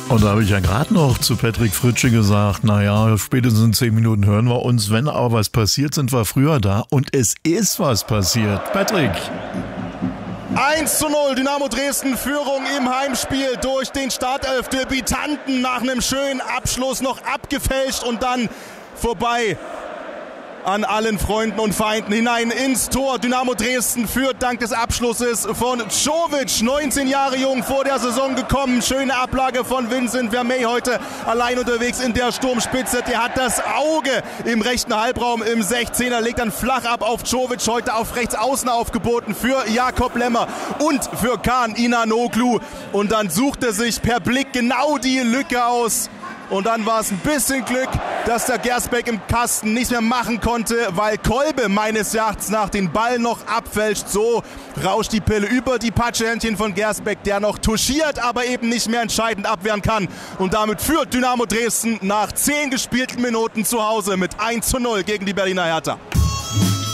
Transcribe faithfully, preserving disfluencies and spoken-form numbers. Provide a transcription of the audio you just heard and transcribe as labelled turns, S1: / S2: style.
S1: Und da habe ich ja gerade noch zu Patrick Fritsche gesagt, naja, spätestens in zehn Minuten hören wir uns. Wenn aber was passiert, sind wir früher da. Und es ist was passiert. Patrick.
S2: eins zu null, Dynamo Dresden, Führung im Heimspiel durch den Startelf-Debütanten nach einem schönen Abschluss noch abgefälscht und dann vorbei an allen Freunden und Feinden hinein ins Tor. Dynamo Dresden führt dank des Abschlusses von Czovic, neunzehn Jahre jung, vor der Saison gekommen. Schöne Ablage von Vincent Vermey, heute allein unterwegs in der Sturmspitze. Der hat das Auge im rechten Halbraum im sechzehner, legt dann flach ab auf Czovic, heute auf rechts außen aufgeboten für Jakob Lemmer und für Kaan İnanoglu. Und dann sucht er sich per Blick genau die Lücke aus. Und dann war es ein bisschen Glück, dass der Gersbeck im Kasten nichts mehr machen konnte, weil Kolbe meines Erachtens nach den Ball noch abfälscht. So rauscht die Pille über die Patschehändchen von Gersbeck, der noch touchiert, aber eben nicht mehr entscheidend abwehren kann. Und damit führt Dynamo Dresden nach zehn gespielten Minuten zu Hause mit eins zu null gegen die Berliner Hertha.